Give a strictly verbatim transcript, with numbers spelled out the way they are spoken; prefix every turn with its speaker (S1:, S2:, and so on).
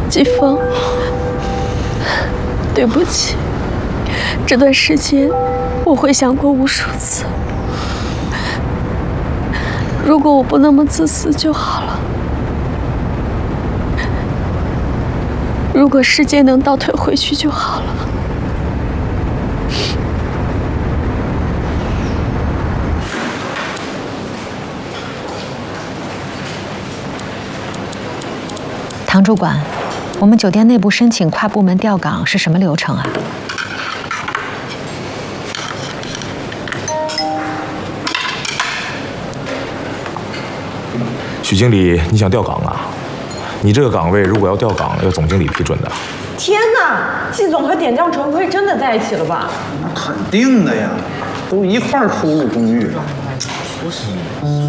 S1: 季风，对不起，这段时间我回想过无数次。如果我不那么自私就好了。如果时间能倒退回去就好了。
S2: 唐主管，我们酒店内部申请跨部门调岗是什么流程啊？
S3: 许经理，你想调岗啊？你这个岗位如果要调岗，要总经理批准的。
S4: 天哪，季总和点将纯不会真的在一起了吧？
S5: 那肯定的呀，都一块儿出入公寓了。
S4: 说是。